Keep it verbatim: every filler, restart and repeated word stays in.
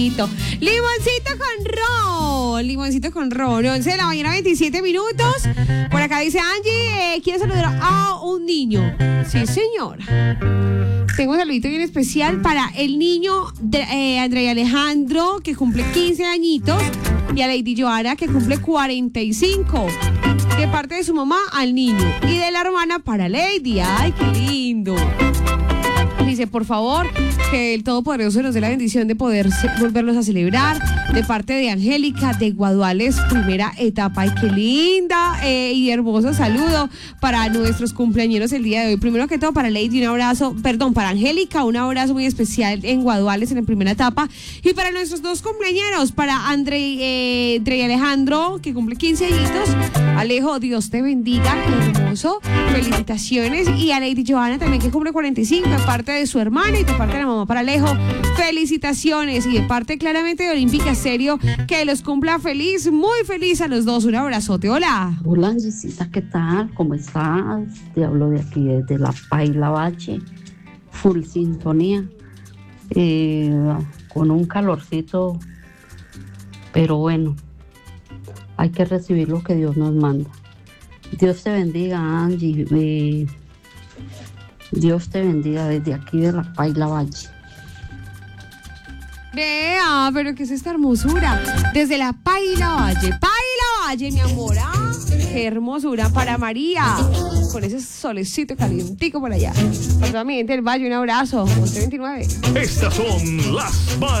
Limoncito con ron, limoncito con ron, once de la mañana, veintisiete minutos. Por acá dice Angie, eh, quiere saludar a un niño. Sí, señora. Tengo un saludito bien especial para el niño de, eh, André Alejandro, que cumple quince añitos, y a Lady Joana, que cumple cuarenta y cinco. De parte de su mamá al niño, y de la hermana para Lady. ¡Ay, qué lindo! Dice, por favor, que el Todopoderoso nos dé la bendición de poder volverlos a celebrar. De parte de Angélica, de Guaduales, primera etapa. ¡Ay, qué linda! Eh, y hermoso saludo para nuestros cumpleañeros el día de hoy. Primero que todo, para Lady, un abrazo, perdón, para Angélica, un abrazo muy especial en Guaduales, en la primera etapa. Y para nuestros dos cumpleañeros, para André, eh, André Alejandro, que cumple quince añitos. Alejo, Dios te bendiga, hermoso. Felicitaciones. Y a Lady Joana también, que cumple cuarenta y cinco, de parte de su hermana y de parte de la mamá para Alejo. Felicitaciones. Y de parte claramente de Olímpica Serio, que los cumpla feliz, muy feliz a los dos. Un abrazote. Hola. Hola, Angelcita, ¿qué tal? ¿Cómo estás? Te hablo de aquí desde La Paila Valle, full sintonía, eh, con un calorcito, pero bueno, hay que recibir lo que Dios nos manda. Dios te bendiga, Angie. Eh, Dios te bendiga desde aquí de La Paila Valle. Vea, pero ¿qué es esta hermosura? Desde La Paila Valle. Paila Valle, mi amor. Ah, qué hermosura para María. Con ese solecito calientico por allá. Para toda mi gente del Valle, un abrazo. once veintinueve. Estas son las